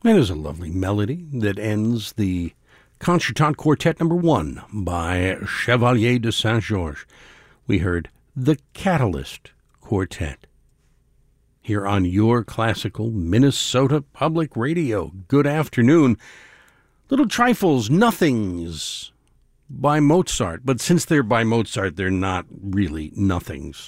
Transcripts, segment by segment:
That is a lovely melody that ends the Contretemps Quartet No. 1 by Chevalier de Saint-Georges. We heard the Catalyst Quartet here on your classical Minnesota Public Radio. Good afternoon. Little trifles, nothings by Mozart, but since they're by Mozart, they're not really nothings.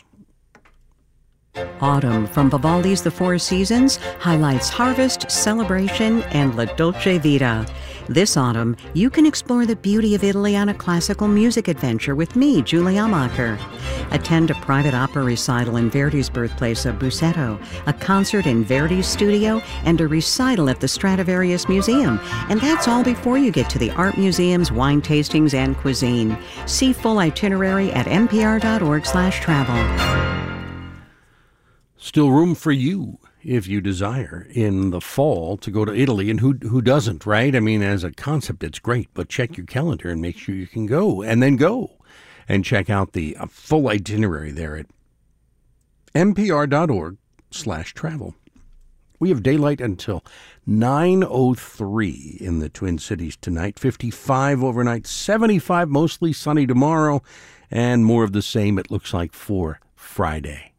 Autumn from Vivaldi's The Four Seasons highlights harvest, celebration, and La Dolce Vita. This autumn, you can explore the beauty of Italy on a classical music adventure with me, Julie Amacher. Attend a private opera recital in Verdi's birthplace of Busseto, a concert in Verdi's studio, and a recital at the Stradivarius Museum. And that's all before you get to the art museums, wine tastings, and cuisine. See full itinerary at npr.org/travel. Still room for you, if you desire, in the fall to go to Italy. And who doesn't, right? I mean, as a concept, it's great. But check your calendar and make sure you can go. And then go and check out the full itinerary there at npr.org/travel. We have daylight until 9:03 in the Twin Cities tonight. 55 overnight, 75 mostly sunny tomorrow, and more of the same, it looks like, for Friday.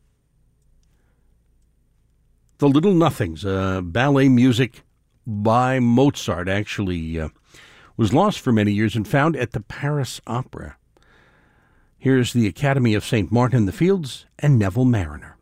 The Little Nothings, ballet music by Mozart, actually was lost for many years and found at the Paris Opera. Here's the Academy of St. Martin in the Fields and Neville Mariner.